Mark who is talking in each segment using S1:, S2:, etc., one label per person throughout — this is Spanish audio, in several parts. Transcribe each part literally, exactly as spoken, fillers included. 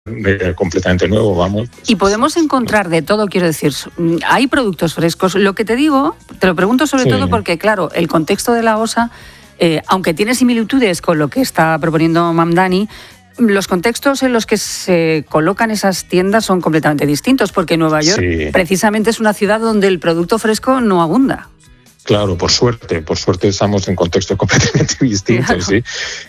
S1: eh, completamente nuevo, vamos.
S2: Y podemos encontrar de todo, quiero decir, hay productos frescos. Lo que te digo, te lo pregunto sobre sí. todo porque, claro, el contexto de la OSA, eh, aunque tiene similitudes con lo que está proponiendo Mamdani, los contextos en los que se colocan esas tiendas son completamente distintos, porque Nueva York sí. precisamente es una ciudad donde el producto fresco no abunda.
S1: Claro, por suerte, por suerte estamos en contextos completamente distintos, claro. ¿sí?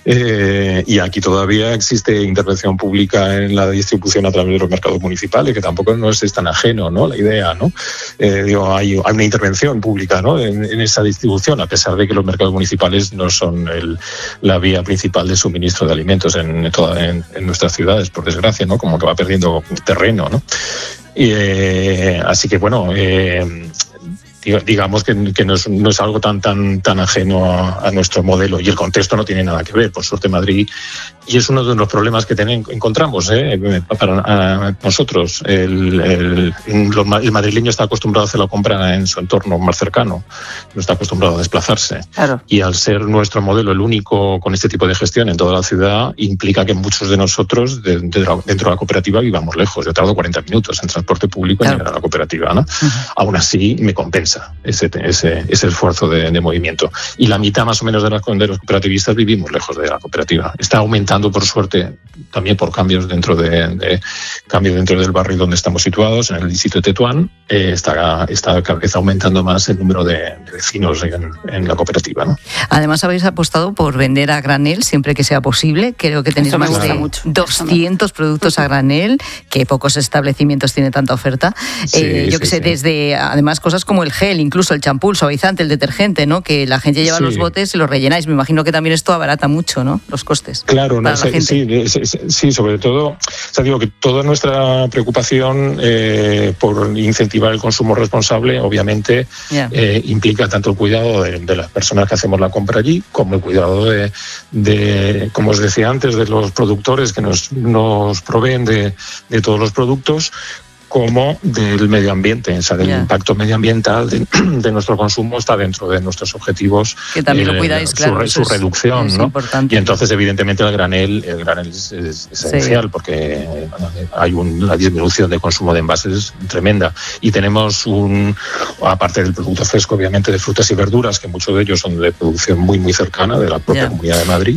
S1: Eh, y aquí todavía existe intervención pública en la distribución a través de los mercados municipales, que tampoco nos es tan ajeno, ¿no? La idea, ¿no? Eh, digo, hay, hay una intervención pública, ¿no? En, en esa distribución, a pesar de que los mercados municipales no son el, la vía principal de suministro de alimentos en, toda, en, en nuestras ciudades, por desgracia, ¿no? Como que va perdiendo terreno, ¿no? Y, eh, así que, bueno... Eh, digamos que, que no, es, no es algo tan tan tan ajeno a, a nuestro modelo, y el contexto no tiene nada que ver, por suerte Madrid, y es uno de los problemas que ten, encontramos ¿eh? para a nosotros. El, el, el madrileño está acostumbrado a hacer la compra en su entorno más cercano, no está acostumbrado a desplazarse,
S2: claro.
S1: y al ser nuestro modelo el único con este tipo de gestión en toda la ciudad, implica que muchos de nosotros de, de, dentro de la cooperativa vivamos lejos. Yo tardo cuarenta minutos en transporte público claro. en llegar a la cooperativa, ¿no? Uh-huh. Aún así me compensa Ese, ese, ese esfuerzo de, de movimiento. Y la mitad más o menos de, las, de los cooperativistas vivimos lejos de la cooperativa. Está aumentando, por suerte, también por cambios dentro de, de cambios dentro del barrio donde estamos situados, en el distrito de Tetuán, eh, está, está cada vez aumentando más el número de, de vecinos en, en la cooperativa, ¿no?
S3: Además, habéis apostado por vender a granel siempre que sea posible. Creo que tenéis más de mucho. doscientos productos a granel, que pocos establecimientos tienen tanta oferta. Sí, eh, yo sí, que sé, sí. desde, además, cosas como el gel, incluso el champú, el suavizante, el detergente, ¿no? Que la gente lleva sí. los botes y los rellenáis. Me imagino que también esto abarata mucho, ¿no? Los costes.
S1: Claro, no, sí, sí, sí, sobre todo, o sea, digo que toda nuestra preocupación eh, por incentivar el consumo responsable, obviamente, yeah. eh, implica tanto el cuidado de, de las personas que hacemos la compra allí, como el cuidado de, de como os decía antes, de los productores que nos, nos proveen de, de todos los productos, como del medio ambiente, o sea, del yeah. impacto medioambiental de, de nuestro consumo está dentro de nuestros objetivos.
S3: Que también eh, lo cuidáis,
S1: su,
S3: claro.
S1: Su, su reducción,
S3: es
S1: ¿no?
S3: Importante.
S1: Y entonces, evidentemente, el granel, el granel es, es esencial sí. porque hay un, una disminución de consumo de envases tremenda. Y tenemos un, aparte del producto fresco, obviamente, de frutas y verduras, que muchos de ellos son de producción muy, muy cercana de la propia yeah. Comunidad de Madrid.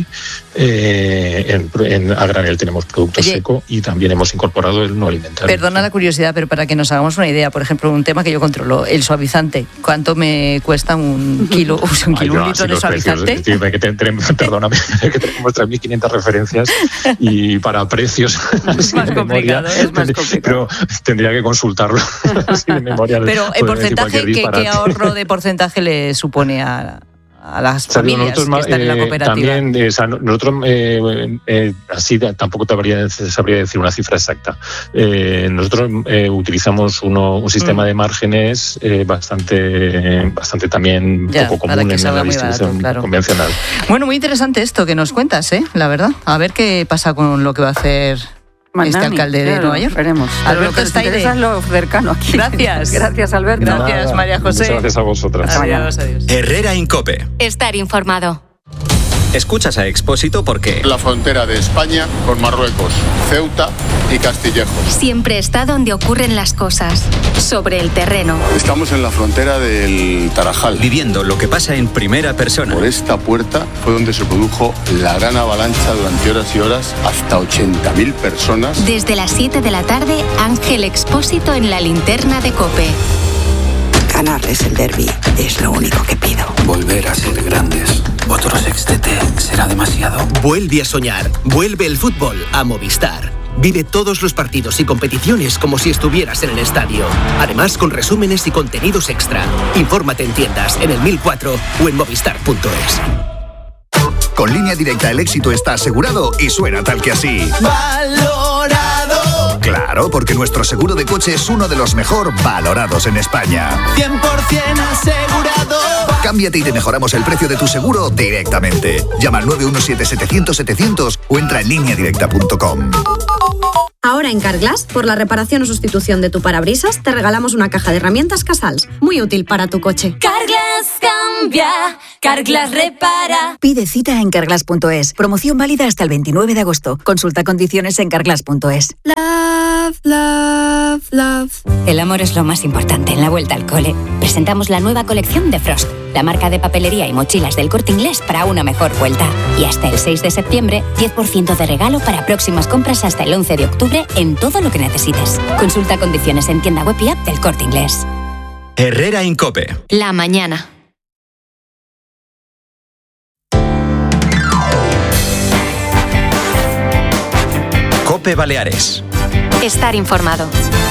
S1: Eh, en, en a granel tenemos producto Oye, seco y también hemos incorporado el no alimentario.
S3: Perdona la curiosidad, pero para que nos hagamos una idea, por ejemplo, un tema que yo controlo, el suavizante. ¿Cuánto me cuesta un kilo, un, kilo, Ay, no, un litro de suavizante?
S1: Precios, que te, te, perdóname, que tenemos tres mil quinientas referencias y para precios...
S3: Es más complicado, memoria, es más complicado.
S1: Pero tendría que consultarlo. de memoria,
S3: pero el porcentaje, ¿qué, ¿qué ahorro de porcentaje le supone a... a las familias que están en la cooperativa?
S1: Eh, también, eh, o sea, nosotros, eh, eh, así tampoco te habría, sabría decir una cifra exacta. Eh, nosotros eh, utilizamos uno, un sistema mm. de márgenes eh, bastante, bastante también
S3: ya,
S1: poco común en la distribución barato, claro. convencional.
S3: Bueno, muy interesante esto que nos cuentas, ¿eh? La verdad. A ver qué pasa con lo que va a hacer Mamdani, este alcalde claro, de Nueva York.
S2: Veremos.
S3: Alberto Estaide.
S2: Es lo cercano aquí.
S3: Gracias.
S2: Gracias, Alberto.
S3: Gracias,
S1: Nada,
S3: María José.
S1: Muchas gracias a vosotras.
S3: Adiós, adiós.
S4: Herrera Incope.
S5: Estar informado.
S4: Escuchas a Expósito porque...
S6: La frontera de España con Marruecos, Ceuta y Castillejo.
S5: Siempre está donde ocurren las cosas, sobre el terreno.
S6: Estamos en la frontera del Tarajal.
S4: Viviendo lo que pasa en primera persona.
S6: Por esta puerta fue donde se produjo la gran avalancha durante horas y horas, hasta ochenta mil personas.
S5: Desde las siete de la tarde, Ángel Expósito en la linterna de COPE.
S7: Ganarles el derbi es lo único que pido.
S8: Volver a ser grandes. Otro sextete será demasiado.
S9: Vuelve a soñar. Vuelve el fútbol a Movistar. Vive todos los partidos y competiciones como si estuvieras en el estadio. Además, con resúmenes y contenidos extra. Infórmate en tiendas, en el mil cuatro o en movistar punto es.
S10: Con Línea Directa el éxito está asegurado y suena tal que así.
S11: ¡Valorado!
S10: Claro, porque nuestro seguro de coche es uno de los mejor valorados en España.
S11: cien por ciento asegurado.
S10: Cámbiate y te mejoramos el precio de tu seguro directamente. Llama al nueve uno siete setecientos setecientos o entra en línea directa punto com.
S12: Ahora en Carglass, por la reparación o sustitución de tu parabrisas, te regalamos una caja de herramientas Casals, muy útil para tu coche.
S13: Carglass cambia, Carglass repara.
S14: Pide cita en carglass punto es. Promoción válida hasta el veintinueve de agosto. Consulta condiciones en carglass punto es.
S12: Love, love, love.
S5: El amor es lo más importante en la vuelta al cole. Presentamos la nueva colección de Frost, la marca de papelería y mochilas del Corte Inglés para una mejor vuelta. Y hasta el seis de septiembre, diez por ciento de regalo para próximas compras hasta el once de octubre en todo lo que necesites. Consulta condiciones en tienda web y app del Corte Inglés.
S4: Herrera Incope.
S5: La mañana.
S4: Cope Baleares.
S5: Estar informado.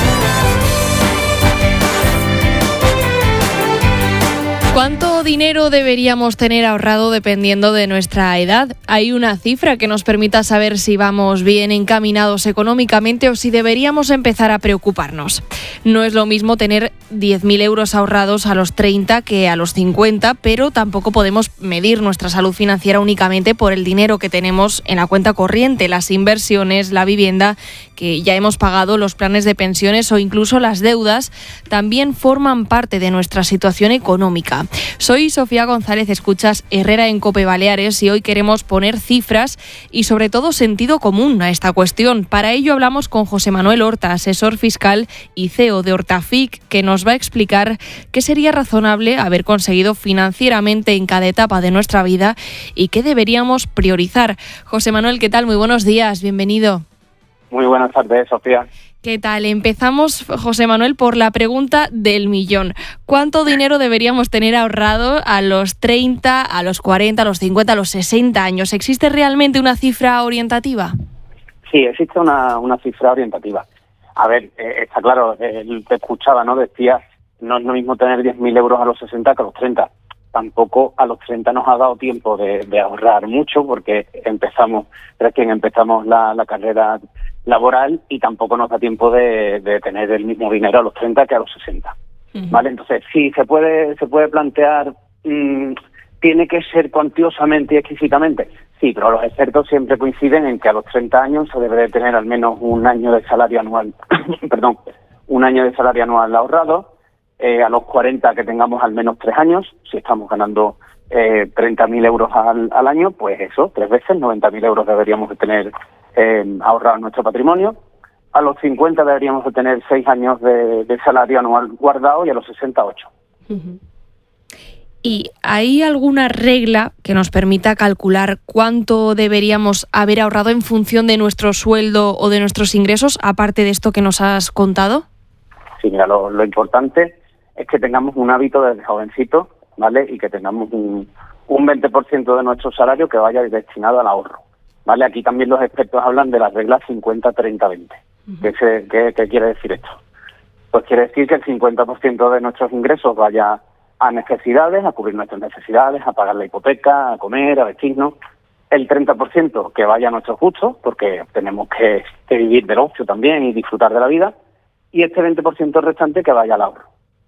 S15: ¿Cuánto dinero deberíamos tener ahorrado dependiendo de nuestra edad? ¿Hay una cifra que nos permita saber si vamos bien encaminados económicamente o si deberíamos empezar a preocuparnos? No es lo mismo tener diez mil euros ahorrados a los treinta que a los cincuenta, pero tampoco podemos medir nuestra salud financiera únicamente por el dinero que tenemos en la cuenta corriente, las inversiones, la vivienda, que ya hemos pagado, los planes de pensiones o incluso las deudas, también forman parte de nuestra situación económica. Soy Sofía González, escuchas Herrera en Cope Baleares y hoy queremos poner cifras y sobre todo sentido común a esta cuestión. Para ello hablamos con José Manuel Horta, asesor fiscal y C E O de Hortafic, que nos va a explicar qué sería razonable haber conseguido financieramente en cada etapa de nuestra vida y qué deberíamos priorizar. José Manuel, ¿qué tal? Muy buenos días, bienvenido.
S16: Muy buenas tardes, Sofía.
S15: ¿Qué tal? Empezamos, José Manuel, por la pregunta del millón. ¿Cuánto dinero deberíamos tener ahorrado a los treinta, a los cuarenta, a los cincuenta, a los sesenta años? ¿Existe realmente una cifra orientativa?
S16: Sí, existe una, una cifra orientativa. A ver, eh, está claro, eh, te escuchaba, ¿no? Decía, no es lo mismo tener diez mil euros a los sesenta que a los treinta. Tampoco a los treinta nos ha dado tiempo de, de ahorrar mucho porque empezamos, recién empezamos la, la carrera laboral y tampoco nos da tiempo de, de tener el mismo dinero a los treinta que a los sesenta. Uh-huh. ¿Vale? Entonces, sí, se puede se puede plantear, mmm, ¿tiene que ser cuantiosamente y exquisitamente? Sí, pero los expertos siempre coinciden en que a los treinta años se debe de tener al menos un año de salario anual, perdón, un año de salario anual ahorrado, eh, a los cuarenta que tengamos al menos tres años, si estamos ganando eh, treinta mil euros al, al año, pues eso, tres veces, noventa mil euros deberíamos de tener Eh, ahorrar nuestro patrimonio. A los cincuenta deberíamos de tener seis años de, de salario anual guardado y a los sesenta, ocho.
S15: Uh-huh. ¿Y hay alguna regla que nos permita calcular cuánto deberíamos haber ahorrado en función de nuestro sueldo o de nuestros ingresos, aparte de esto que nos has contado?
S16: Sí, mira, lo, lo importante es que tengamos un hábito desde jovencito, ¿vale? Y que tengamos un, un veinte por ciento de nuestro salario que vaya destinado al ahorro. Vale, aquí también los expertos hablan de las reglas cincuenta, treinta, veinte. Uh-huh. ¿Qué, se, qué, ¿Qué quiere decir esto? Pues quiere decir que el cincuenta por ciento de nuestros ingresos vaya a necesidades, a cubrir nuestras necesidades, a pagar la hipoteca, a comer, a vestirnos. El treinta por ciento que vaya a nuestros gustos, porque tenemos que, que vivir del ocio también y disfrutar de la vida. Y este veinte por ciento restante que vaya al ahorro.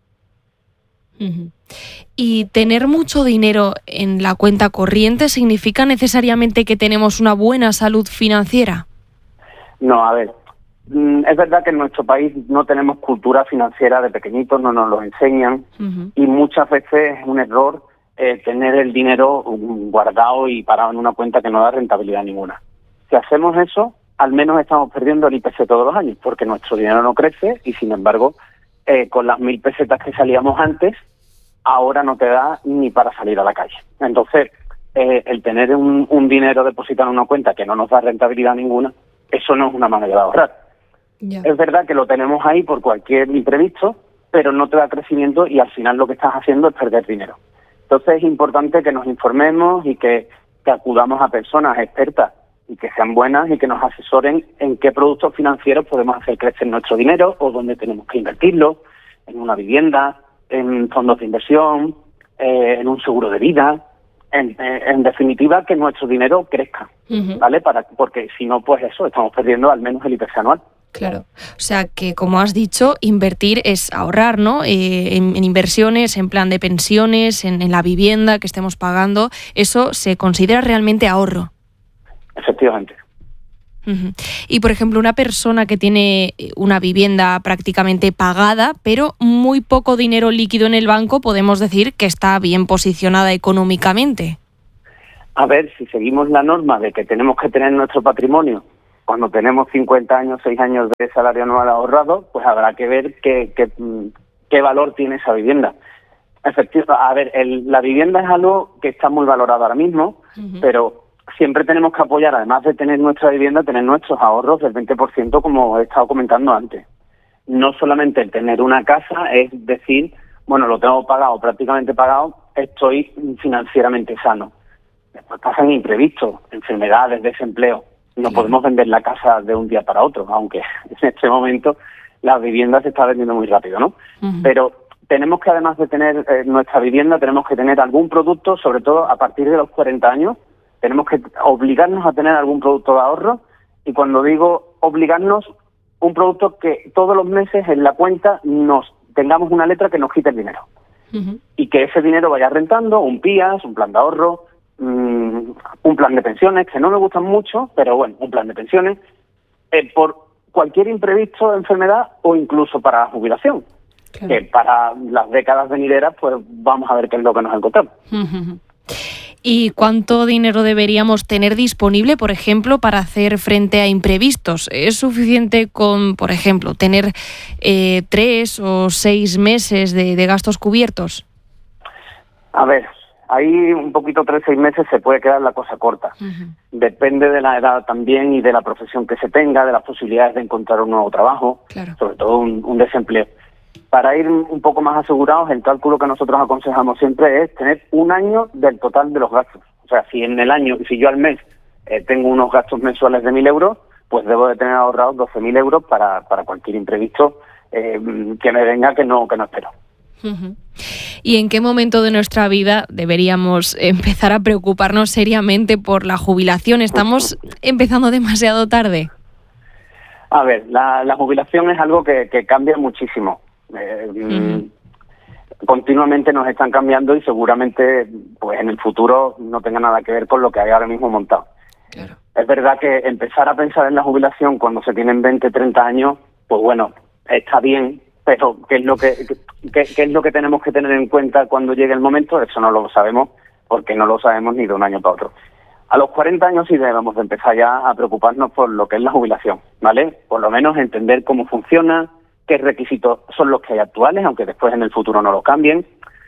S15: Uh-huh. ¿Y tener mucho dinero en la cuenta corriente significa necesariamente que tenemos una buena salud financiera?
S16: No, a ver, es verdad que en nuestro país no tenemos cultura financiera de pequeñitos, no nos lo enseñan, uh-huh. y muchas veces es un error eh, tener el dinero guardado y parado en una cuenta que no da rentabilidad ninguna. Si hacemos eso, al menos estamos perdiendo el I P C todos los años, porque nuestro dinero no crece y, sin embargo, eh, con las mil pesetas que salíamos antes, ahora no te da ni para salir a la calle. Entonces, eh, el tener un, un dinero depositado en una cuenta que no nos da rentabilidad ninguna, eso no es una manera de ahorrar. Yeah. Es verdad que lo tenemos ahí por cualquier imprevisto, pero no te da crecimiento y al final lo que estás haciendo es perder dinero. Entonces es importante que nos informemos y que, que acudamos a personas expertas y que sean buenas y que nos asesoren en qué productos financieros podemos hacer crecer nuestro dinero o dónde tenemos que invertirlo, en una vivienda, en fondos de inversión, eh, en un seguro de vida, en, eh, en definitiva que nuestro dinero crezca, uh-huh. ¿vale? Para, porque si no, pues eso, estamos perdiendo al menos el I P C anual.
S15: Claro, o sea que como has dicho, invertir es ahorrar, ¿no? Eh, en, en inversiones, en plan de pensiones, en, en la vivienda que estemos pagando, ¿eso se considera realmente ahorro?
S16: Efectivamente.
S15: Uh-huh. Y, por ejemplo, una persona que tiene una vivienda prácticamente pagada, pero muy poco dinero líquido en el banco, podemos decir que está bien posicionada económicamente.
S16: A ver, si seguimos la norma de que tenemos que tener nuestro patrimonio cuando tenemos cincuenta años, seis años de salario anual ahorrado, pues habrá que ver qué, qué, qué valor tiene esa vivienda. Efectivamente, a ver, el, la vivienda es algo que está muy valorado ahora mismo, uh-huh. pero siempre tenemos que apoyar, además de tener nuestra vivienda, tener nuestros ahorros del veinte por ciento, como he estado comentando antes. No solamente el tener una casa es decir, bueno, lo tengo pagado, prácticamente pagado, estoy financieramente sano. Después pasan imprevistos, enfermedades, desempleo. No podemos vender la casa de un día para otro, aunque en este momento la vivienda se está vendiendo muy rápido, ¿no? Uh-huh. Pero tenemos que, además de tener eh, nuestra vivienda, tenemos que tener algún producto, sobre todo a partir de los cuarenta años, tenemos que obligarnos a tener algún producto de ahorro, y cuando digo obligarnos, un producto que todos los meses en la cuenta nos tengamos una letra que nos quite el dinero. Uh-huh. Y que ese dinero vaya rentando, un P I A S, un plan de ahorro, um, un plan de pensiones, que no me gustan mucho, pero bueno, un plan de pensiones, eh, por cualquier imprevisto, enfermedad o incluso para la jubilación. Claro. Que para las décadas venideras, pues vamos a ver qué es lo que nos encontramos. Uh-huh.
S15: ¿Y cuánto dinero deberíamos tener disponible, por ejemplo, para hacer frente a imprevistos? ¿Es suficiente con, por ejemplo, tener eh, tres o seis meses de, de gastos cubiertos?
S16: A ver, ahí un poquito tres, seis meses se puede quedar la cosa corta. Uh-huh. Depende de la edad también y de la profesión que se tenga, de las posibilidades de encontrar un nuevo trabajo, claro. sobre todo un, un desempleo. Para ir un poco más asegurados, el cálculo que nosotros aconsejamos siempre es tener un año del total de los gastos. O sea, si en el año, si yo al mes eh, tengo unos gastos mensuales de mil euros, pues debo de tener ahorrados doce mil euros para, para cualquier imprevisto eh, que me venga que no, que no espero.
S15: Uh-huh. ¿Y en qué momento de nuestra vida deberíamos empezar a preocuparnos seriamente por la jubilación? ¿Estamos empezando demasiado tarde?
S16: A ver, la, la jubilación es algo que, que cambia muchísimo. Eh, uh-huh. Continuamente nos están cambiando y seguramente pues en el futuro no tenga nada que ver con lo que hay ahora mismo montado. Claro. Es verdad que empezar a pensar en la jubilación cuando se tienen veinte, treinta años, pues bueno, está bien, pero ¿qué es lo que qué, qué es lo que tenemos que tener en cuenta cuando llegue el momento? Eso no lo sabemos, porque no lo sabemos ni de un año para otro. A los cuarenta años sí debemos de empezar ya a preocuparnos por lo que es la jubilación, ¿vale? Por lo menos entender cómo funciona, qué requisitos son los que hay actuales, aunque después en el futuro no lo cambien.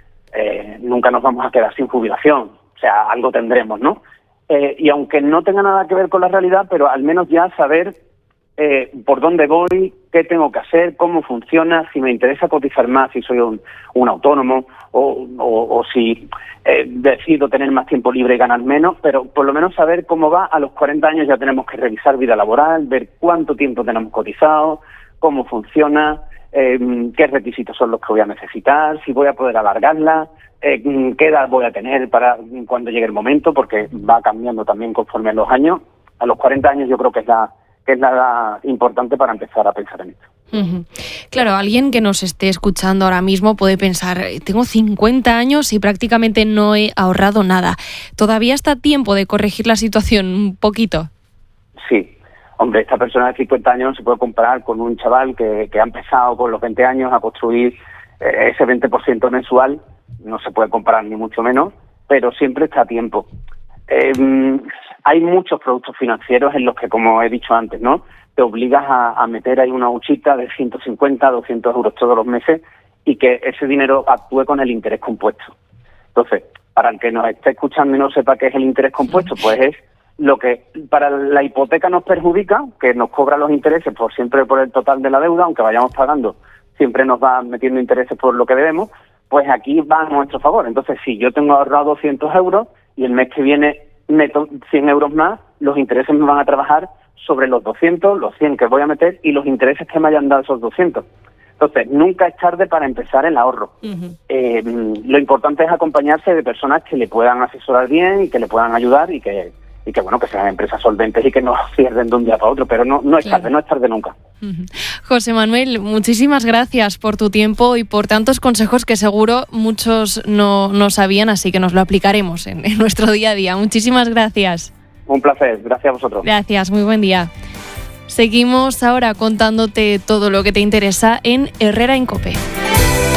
S16: Eh, nunca nos vamos a quedar sin jubilación, o sea, algo tendremos, ¿no? Eh, y aunque no tenga nada que ver con la realidad, pero al menos ya saber eh, por dónde voy, qué tengo que hacer, cómo funciona, si me interesa cotizar más, si soy un, un autónomo, o, o, o si eh, decido tener más tiempo libre y ganar menos, pero por lo menos saber cómo va. A los cuarenta años ya tenemos que revisar vida laboral, ver cuánto tiempo tenemos cotizado, cómo funciona, eh, qué requisitos son los que voy a necesitar, si voy a poder alargarla, eh, qué edad voy a tener para cuando llegue el momento, porque va cambiando también conforme los años. A los cuarenta años yo creo que es la que es la edad importante para empezar a pensar en esto.
S15: Uh-huh. Claro, alguien que nos esté escuchando ahora mismo puede pensar, tengo cincuenta años y prácticamente no he ahorrado nada. ¿Todavía está a tiempo de corregir la situación un poquito?
S16: Sí. Hombre, esta persona de cincuenta años se puede comparar con un chaval que, que ha empezado con los veinte años a construir eh, ese veinte por ciento mensual. No se puede comparar ni mucho menos, pero siempre está a tiempo. Eh, hay muchos productos financieros en los que, como he dicho antes, ¿no?, te obligas a, a meter ahí una huchita de ciento cincuenta, doscientos euros todos los meses y que ese dinero actúe con el interés compuesto. Entonces, para el que nos esté escuchando y no sepa qué es el interés compuesto, pues es lo que para la hipoteca nos perjudica, que nos cobra los intereses por siempre por el total de la deuda, aunque vayamos pagando, siempre nos va metiendo intereses por lo que debemos, pues aquí va a nuestro favor. Entonces, si yo tengo ahorrado doscientos euros y el mes que viene meto cien euros más, los intereses me van a trabajar sobre los doscientos, los cien que voy a meter y los intereses que me hayan dado esos doscientos. Entonces, nunca es tarde para empezar el ahorro. Uh-huh. Eh, lo importante es acompañarse de personas que le puedan asesorar bien y que le puedan ayudar y que y que bueno que sean empresas solventes y que no pierden de un día para otro, pero no, no es tarde, claro. no es tarde nunca.
S15: Uh-huh. José Manuel, muchísimas gracias por tu tiempo y por tantos consejos que seguro muchos no, no sabían, así que nos lo aplicaremos en, en nuestro día a día. Muchísimas gracias.
S16: Un placer, gracias a vosotros.
S15: Gracias, muy buen día. Seguimos ahora contándote todo lo que te interesa en Herrera en COPE.